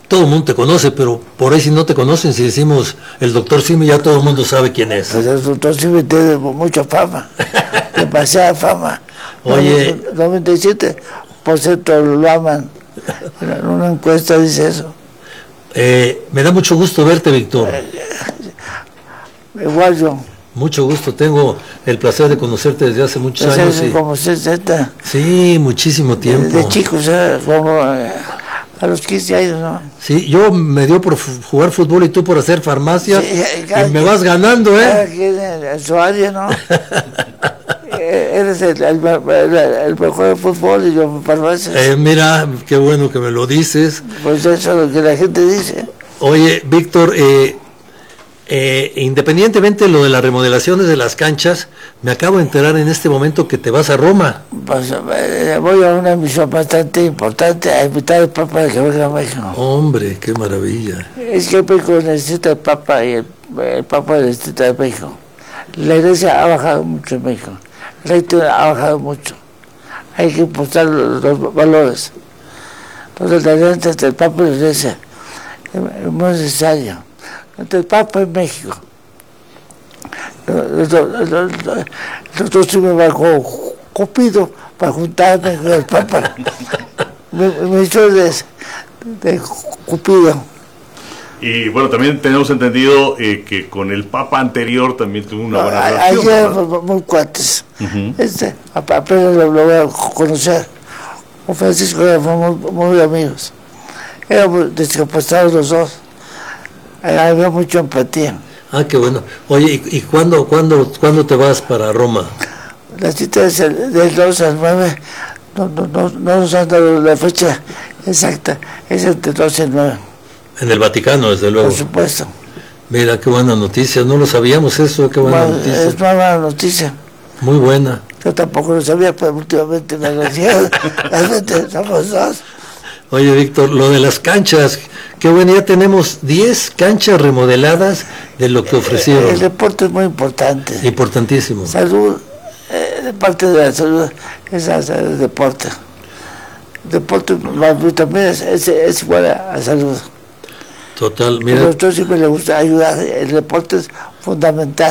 todo el mundo te conoce, pero por ahí si no te conocen, si decimos el doctor Simi, ya todo el mundo sabe quién es. Pues el doctor Simi tiene mucha fama, demasiada fama. Oye, 97% lo aman. En una encuesta dice eso. Me da mucho gusto verte, Víctor. Igual yo. Mucho gusto, tengo el placer de conocerte desde hace muchos años. Como 60. Sí, muchísimo tiempo. De chicos, como a los 15 años, ¿no? Sí, yo me dio por jugar fútbol y tú por hacer farmacia, sí, y me vas ganando, Aquí en su área, ¿no? Eres el mejor de fútbol y yo farmacia. Mira, qué bueno que me lo dices. Pues eso es lo que la gente dice. Oye, Víctor, independientemente de lo de las remodelaciones de las canchas, me acabo de enterar en este momento que te vas a Roma. Pues, voy a una misión bastante importante a invitar al Papa de que venga a México. Hombre, qué maravilla. Es que México necesita el Papa y el Papa necesita de México. La iglesia ha bajado mucho en México, la iglesia ha bajado mucho. Hay que impulsar los valores. Entonces la alianza entre el Papa y la iglesia es muy necesaria. Entre el Papa y México. El doctor sí me bajó Cupido para juntarme con el Papa. Me hizo de Cupido. Y bueno, también tenemos entendido que con el Papa anterior también tuvo una buena relación. Ahí éramos muy cuates. Apenas lo voy a conocer. Con Francisco éramos muy amigos. Éramos discapacitados los dos. Había mucha empatía. Ah, qué bueno. Oye, ¿y cuándo te vas para Roma? La cita es del 2 al 9. No nos han dado la fecha exacta. Es entre 2 y 9. En el Vaticano, desde luego. Por supuesto. Mira, qué buena noticia. No lo sabíamos eso, qué buena noticia. Es una buena noticia. Muy buena. Yo tampoco lo sabía, pero últimamente la noticia, la gente somos dos. Oye, Víctor, lo de las canchas, qué bueno, ya tenemos 10 canchas remodeladas de lo que ofrecieron. El deporte es muy importante. Importantísimo. Salud, parte de la salud es hacer el deporte. El deporte también es igual a salud. Total, mira. A nosotros siempre le gusta ayudar, el deporte es fundamental.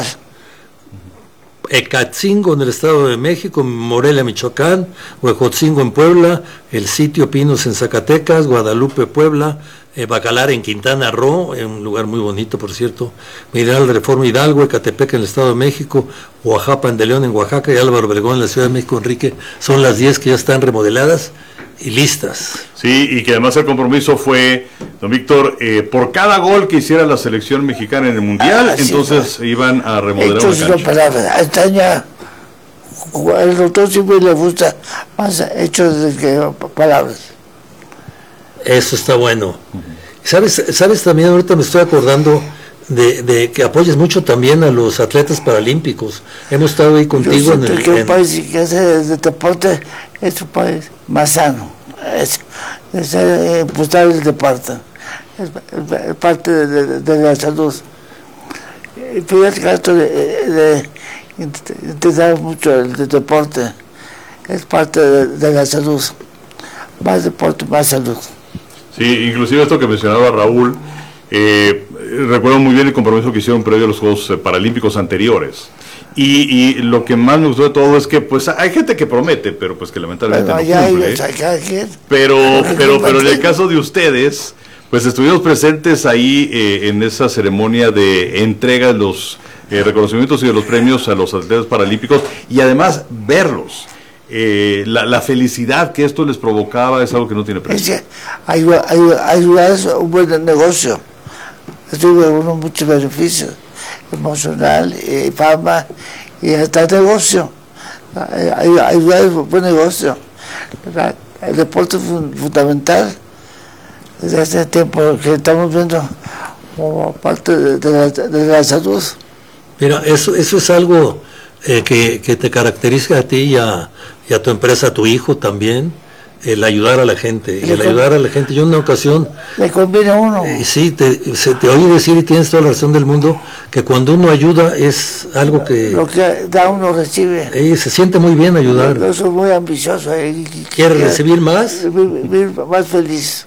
Ecatzingo en el Estado de México, Morelia, Michoacán, Huejotzingo en Puebla, el sitio Pinos en Zacatecas, Guadalupe, Puebla, Bacalar en Quintana Roo, en un lugar muy bonito, por cierto, Mineral de Reforma Hidalgo, Ecatepec en el Estado de México, Oaxaca de León en Oaxaca y Álvaro Obregón en la Ciudad de México, Enrique, son las 10 que ya están remodeladas y listas. Sí, y que además el compromiso fue, don Víctor, por cada gol que hiciera la selección mexicana en el Mundial, entonces iban a remodelar una cancha. Palabra. Estaña, el doctor siempre le gusta más hechos que palabras. Eso está bueno. ¿Sabes también, ahorita me estoy acordando de que apoyes mucho también a los atletas paralímpicos? Hemos estado ahí contigo en el... que un país que hace de deporte es un país más sano. Es impulsar el deporte. Es parte de la salud. Y fíjate que esto de intentar mucho el deporte es parte de la salud. Más deporte, más salud. Sí, inclusive esto que mencionaba Raúl, recuerdo muy bien el compromiso que hicieron previo a los Juegos Paralímpicos anteriores. Y lo que más me gustó de todo es que pues hay gente que promete, pero pues que lamentablemente no cumple. Pero en el caso de ustedes, pues estuvimos presentes ahí en esa ceremonia de entrega de los reconocimientos y de los premios a los atletas paralímpicos y además verlos. La felicidad que esto les provocaba es algo que no tiene precio. Es que ayudar es un buen negocio. Tuve muchos beneficios emocional, fama y hasta negocio. Ayudar es un buen negocio. El deporte es fundamental. Desde hace tiempo que estamos viendo como parte de la salud. Mira, eso es algo que te caracteriza a ti y a tu empresa, a tu hijo también, el ayudar a la gente. Y el ayudar a la gente, yo en una ocasión... Le conviene a uno. Sí, te oí decir, y tienes toda la razón del mundo, que cuando uno ayuda es algo que... Lo que da uno recibe. Se siente muy bien ayudar. Yo soy muy ambicioso. ¿Quieres recibir más? Vivir más feliz.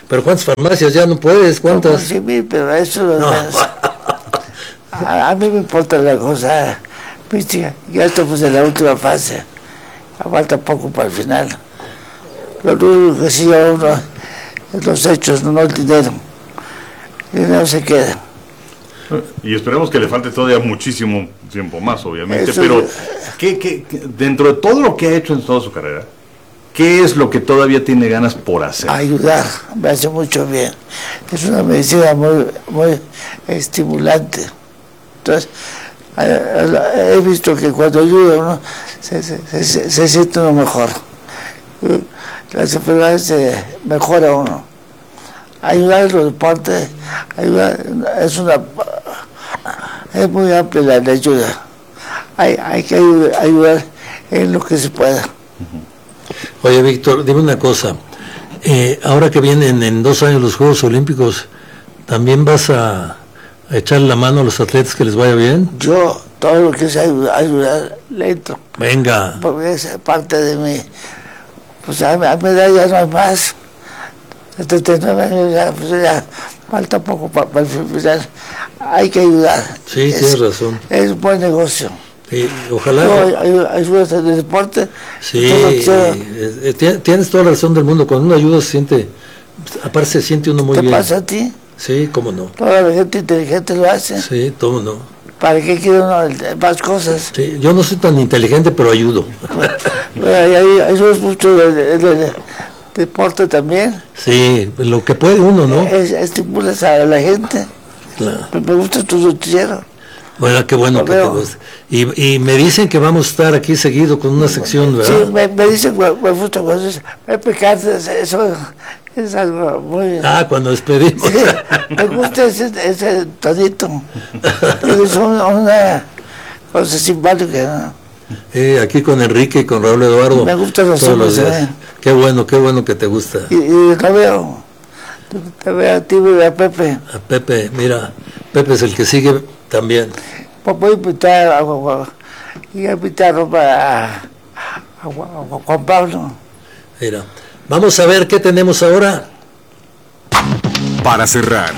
Pero ¿cuántas farmacias ya no puedes? ¿Cuántas? 11,000, pero eso lo No. menos. A mí me importa la cosa, viste, ya estamos en la última fase, falta poco para el final. Lo único que sigue a uno es los hechos, no el dinero. El dinero se queda. Y esperemos que le falte todavía muchísimo tiempo más, obviamente, Eso pero ¿qué, dentro de todo lo que ha hecho en toda su carrera, qué es lo que todavía tiene ganas por hacer? Ayudar, me hace mucho bien. Es una medicina muy estimulante. Entonces, he visto que cuando ayuda uno se siente uno mejor. Las enfermedades se mejora uno. Ayudar en los deportes, es muy amplia la ayuda. Hay que ayudar en lo que se pueda. Oye, Víctor, dime una cosa. Ahora que vienen en 2 años los Juegos Olímpicos, ¿también vas a echar la mano a los atletas que les vaya bien? Yo, todo lo que sea ayudar, le entro. Venga. Porque es parte de mí. Pues a mi edad ya no hay más. De 39 años ya, pues ya falta poco para el final. Hay que ayudar. Sí, tienes razón. Es un buen negocio. Sí, ojalá. Ayudas en el deporte. Sí, tienes toda la razón del mundo. Cuando uno ayuda se siente, aparte se siente uno muy ¿Te bien. pasa a ti? Sí, cómo no. Toda la gente inteligente lo hace. Sí, cómo no. ¿Para qué quiere uno más cosas? Sí, yo no soy tan inteligente, pero ayudo. Ayudas mucho el deporte también. Sí, lo que puede uno, ¿no? Estimulas a la gente. Claro. Me gusta tu noticiero. Bueno, qué bueno que te gusta. Y me dicen que vamos a estar aquí seguido con una sección, ¿verdad? Sí, me dicen, me gusta cuando me pecarte, eso es algo muy... Cuando despedimos. Sí, me gusta ese tonito. Es una cosa simpática, ¿no? Aquí con Enrique y con Raúl Eduardo. Me gustan los todos hombres, días. Qué bueno que te gusta. Y te veo a ti y a Pepe. A Pepe, mira, Pepe es el que sigue también. Voy a invitar a Juan Pablo. Mira, vamos a ver qué tenemos ahora. Para cerrar,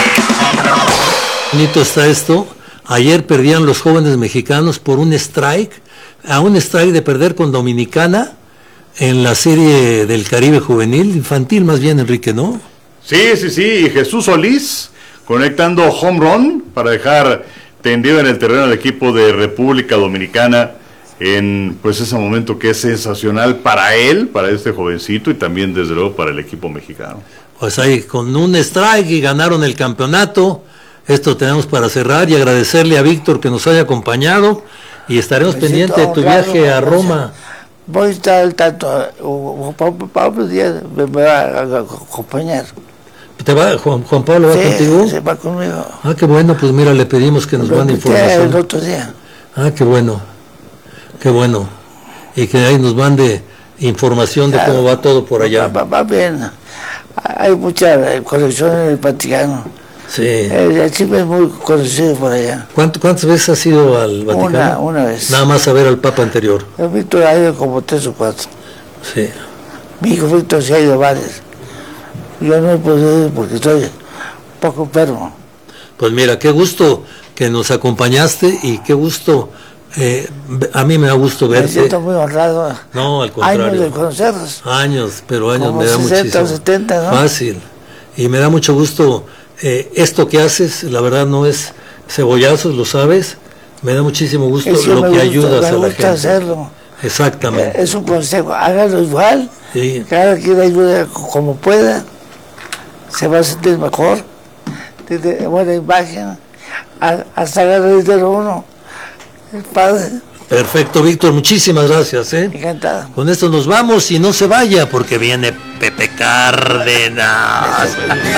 Bonito está esto. Ayer perdían los jóvenes mexicanos por un strike de perder con Dominicana en la serie del Caribe juvenil, infantil más bien, Enrique, ¿no? Sí, y Jesús Solís conectando home run para dejar tendido en el terreno al equipo de República Dominicana en pues ese momento que es sensacional para él, para este jovencito y también desde luego para el equipo mexicano. Pues ahí con un strike y ganaron el campeonato. Esto tenemos para cerrar y agradecerle a Víctor que nos haya acompañado y estaremos pendientes de tu viaje a Roma. Voy a estar al tanto. Pablo Díaz me va a acompañar. ¿Te va, Juan Pablo va contigo? Sí, va conmigo. Qué bueno, pues mira, le pedimos que nos mande información. El otro día. Qué bueno. Y que ahí nos mande información de cómo va todo por allá. Va bien. Hay mucha colección en el Vaticano. Sí. El Chile es muy conocido por allá. ¿Cuántas veces has ido al Vaticano? Una vez. Nada más a ver al Papa anterior. El Víctor ha ido como 3 o 4. Sí. Mi hijo Víctor se ha ido varias. Yo no he podido ir porque estoy un poco enfermo. Pues mira, qué gusto que nos acompañaste y qué gusto, a mí me da gusto verte. Me siento muy honrado. No, al contrario. Años de conocerlos. Años, pero años como me da 60 muchísimo. o 70, ¿no? Fácil. Y me da mucho gusto. Esto que haces, la verdad no es cebollazos, lo sabes. Me da muchísimo gusto lo que ayudas a la gente. Hacerlo. Exactamente. Es un consejo, hágalo igual. Sí. Cada quien ayude como pueda. Se va a sentir mejor. Tiene buena imagen. Hasta ganar el dinero uno. El padre. Perfecto, Víctor, muchísimas gracias. Encantado. Con esto nos vamos y no se vaya porque viene Pepe Cárdenas.